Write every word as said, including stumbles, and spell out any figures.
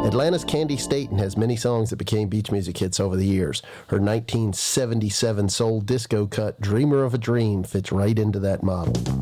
Atlanta's Candy Staten has many songs that became beach music hits over the years. Her nineteen seventy-seven soul disco cut, Dreamer of a Dream, fits right into that model.